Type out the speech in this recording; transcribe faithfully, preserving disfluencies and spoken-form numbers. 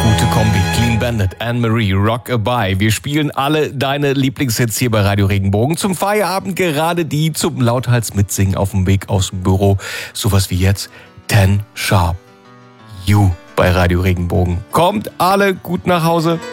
Gute Kombi, Clean Bandit, Anne-Marie, Rockabye. Wir spielen alle deine Lieblingshits hier bei Radio Regenbogen. Zum Feierabend gerade die zum Lauthals mitsingen auf dem Weg aus dem Büro. Sowas wie jetzt Ten Sharp. You bei Radio Regenbogen. Kommt alle gut nach Hause.